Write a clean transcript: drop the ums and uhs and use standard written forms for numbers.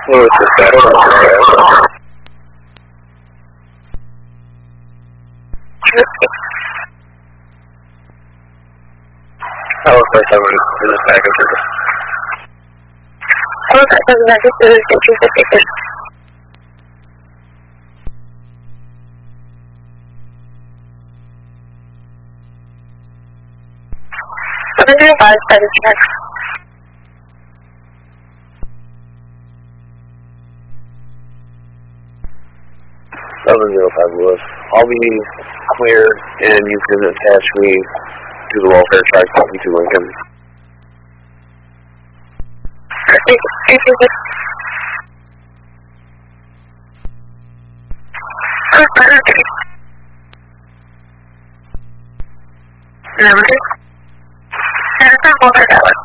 Lewis is better. That was first time in this package. Oh, that doesn't matter. This is interesting. I'm going to advise by the check. 705 Lewis. I'll be cleared and you can attach me to the welfare track talking to Lincoln. Number 2. And it's not welfare, Dallas.